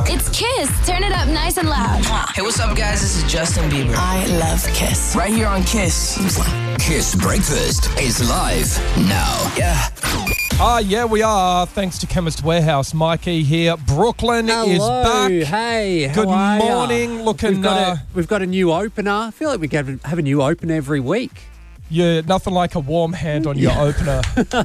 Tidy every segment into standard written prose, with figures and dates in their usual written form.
It's Kiss. Turn it up nice and loud. Hey, what's up, guys? This is Justin Bieber. I love Kiss. Right here on Kiss. Kiss Breakfast is live now. Yeah. Yeah, we are. Thanks to Chemist Warehouse. Mikey here. Brooklyn is back. Hey, Good how are ya? morning. Looking, We've got a new opener. I feel like we have a new opener every week. yeah, nothing like a warm hand on your opener,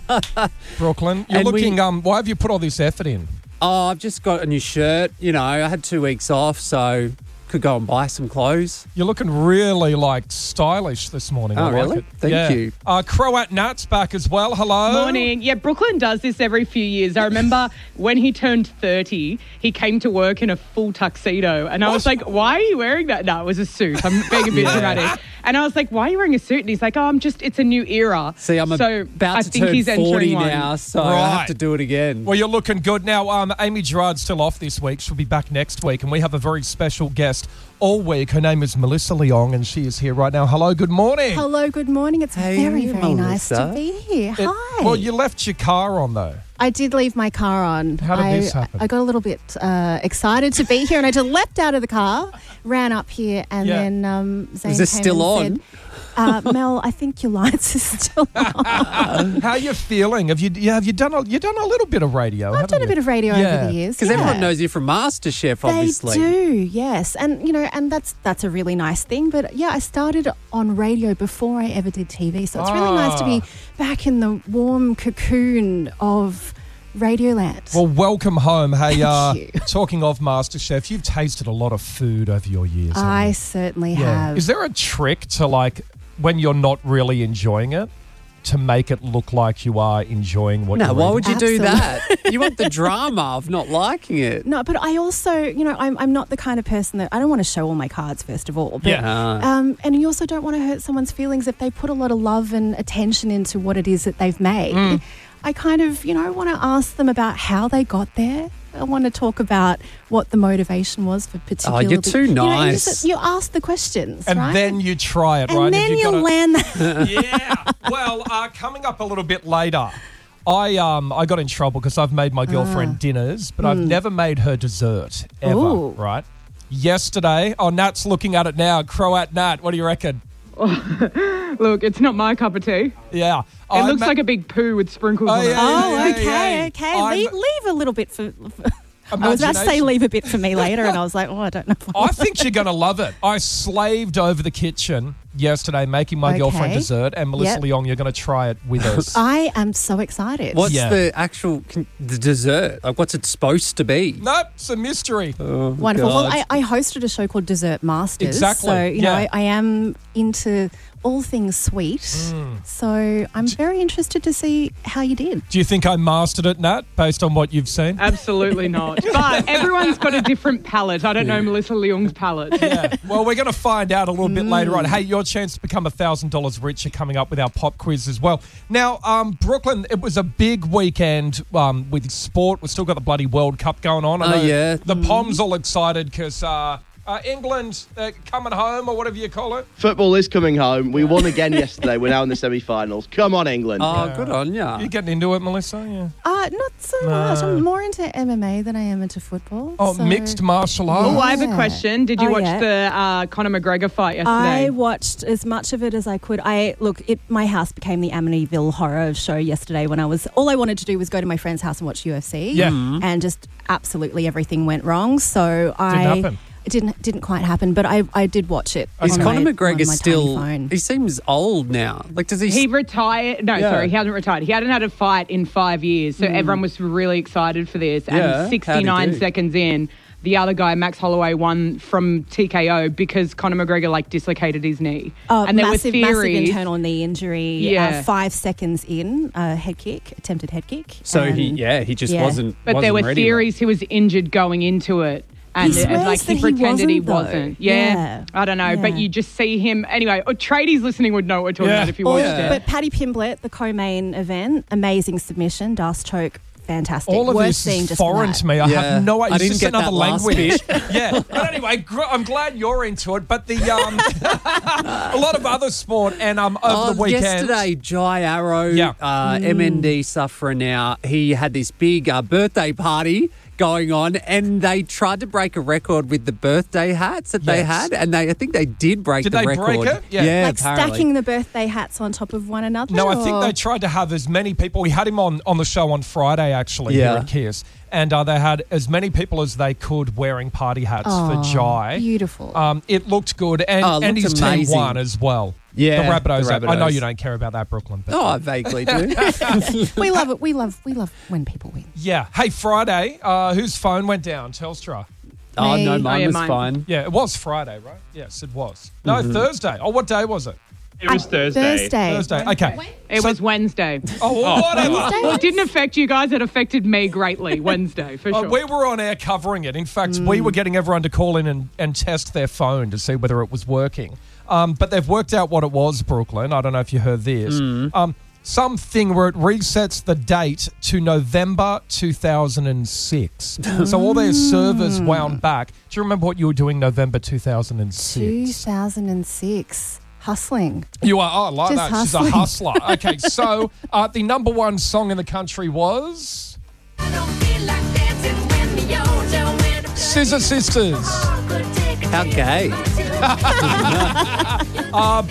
Brooklyn. You're And looking. Why have you put all this effort in? Oh, I've just got a new shirt. You know, I had 2 weeks off, so could go and buy some clothes. You're looking really stylish this morning. Oh, I like really? it. Thank you. Croat Nat's back as well. Hello. Morning. Yeah, Brooklyn does this every few years. I remember when he turned 30, he came to work in a full tuxedo. And I was like, why are you wearing that? No, it was a suit. I'm being a bit dramatic. And I was like, why are you wearing a suit? And he's like, it's a new era. See, I'm about to turn 40 now, so I have to do it again. Well, you're looking good. Now, Amy Gerard's still off this week. She'll be back next week. And we have a very special guest all week. Her name is Melissa Leong, and she is here right now. Hello, good morning. Hello, good morning. It's very nice to be here. Hi. Well, you left your car on, though. I did leave my car on. How did this happen? I got a little bit excited to be here, and I just leapt out of the car, ran up here, and then Zane Is this came still and said, Mel, I think your lights are still on. How are you feeling? Have you done a little bit of radio? I've done a bit of radio over the years. Because everyone knows you from MasterChef, obviously. They do, yes. And, and that's a really nice thing. But, yeah, I started on radio before I ever did TV. So it's really nice to be back in the warm cocoon of Radioland. Well, welcome home. Hey, Thank you. Talking of MasterChef, you've tasted a lot of food over your years. I certainly have. Is there a trick to, when you're not really enjoying it, to make it look like you are enjoying what you're eating? No, why would you do that? You want the drama of not liking it. No, but I also, I'm not the kind of person that I don't want to show all my cards, first of all. But, and you also don't want to hurt someone's feelings if they put a lot of love and attention into what it is that they've made. I kind of, want to ask them about how they got there. I want to talk about what the motivation was for particular. Oh, you're too nice. You ask the questions, and right? then you try it, and right? And then you'll land that. Yeah. Well, coming up a little bit later, I got in trouble because I've made my girlfriend dinners, but I've never made her dessert ever, right? Yesterday, Nat's looking at it now. Croat Nat, what do you reckon? Look, it's not my cup of tea. Yeah. It looks like a big poo with sprinkles on it. Okay. Leave a little bit for I was about to say leave a bit for me later, and I was like, I don't know. I think you're going to love it. I slaved over the kitchen yesterday making my girlfriend dessert, and Melissa Leong, you're going to try it with us. I am so excited. What's the actual the dessert? Like, what's it supposed to be? Nope, it's a mystery. Oh, wonderful. God. Well, I hosted a show called Dessert Masters. Exactly. So, you know, I am into all things sweet. So I'm very interested to see how you did. Do you think I mastered it, Nat, based on what you've seen? Absolutely not. But everyone's got a different palate. I don't know Melissa Leong's palate. Yeah. Well, we're going to find out a little bit later on. Hey, your chance to become $1,000 richer coming up with our pop quiz as well. Now, Brooklyn, it was a big weekend with sport. We've still got the bloody World Cup going on. The Poms all excited because England coming home, or whatever you call it. Football is coming home. We won again yesterday. We're now in the semi-finals. Come on, England. Oh, good on ya. You getting into it, Melissa? Yeah. Not so much. I'm more into MMA than I am into football. Oh, so. mixed martial arts. Oh, I have a question. Did you watch the Conor McGregor fight yesterday? I watched as much of it as I could. My house became the Amityville Horror show yesterday when all I wanted to do was go to my friend's house and watch UFC. Yeah. And just absolutely everything went wrong. So It didn't quite happen, but I did watch it. Is Conor McGregor still? Phone. He seems old now. Like, does he? He retired. No, sorry, he hasn't retired. He hadn't had a fight in 5 years, so everyone was really excited for this. Yeah, and 69 seconds in, the other guy, Max Holloway, won from TKO because Conor McGregor dislocated his knee. And there massive internal knee injury. Yeah. 5 seconds in, attempted head kick. So he just wasn't. But there were ready, theories he was injured going into it. And he pretended he wasn't. wasn't. Yeah. I don't know. But you just see him. Anyway, tradies listening would know what we're talking about if you watched it. But Paddy Pimblett, the co-main event, amazing submission, Das choke, fantastic. All of Worth this seeing is just foreign to me. I have no idea. I didn't it's just get another that last language. bit. Yeah. But anyway, I'm glad you're into it. But the a lot of other sport and over the weekend. Yesterday, Jai Arrow, MND sufferer now, he had this big birthday party going on, and they tried to break a record with the birthday hats that they had, and I think they did break the record. Did they break it? Yeah. Like apparently. stacking the birthday hats on top of one another? No, I think or- they tried to have as many people. We had him on the show on Friday, actually, here at Kiss. And they had as many people as they could wearing party hats for Jai. Beautiful. It looked good. And his team won as well. Yeah, the Rabbitohs. the Rabbitohs. I know you don't care about that, Brooklyn. But I vaguely do. we love it. We love when people win. yeah. Hey, Friday, whose phone went down? Telstra. Oh, no, Me. mine was mine. fine. Yeah, it was Friday, right? Yes, it was. No, Thursday. Oh, what day was it? It was Thursday. Thursday. Okay. It was Wednesday. Oh, well, whatever. Well, it didn't affect you guys. It affected me greatly. Wednesday, for sure. We were on air covering it. In fact, we were getting everyone to call in and test their phone to see whether it was working. But they've worked out what it was, Brooklyn. I don't know if you heard this. Something where it resets the date to November 2006. So all their servers wound back. Do you remember what you were doing November 2006? 2006. Hustling. You are. Oh, I like Just that. She's a hustling. hustler. Okay, so the number one song in the country was Scissor Sisters. How gay.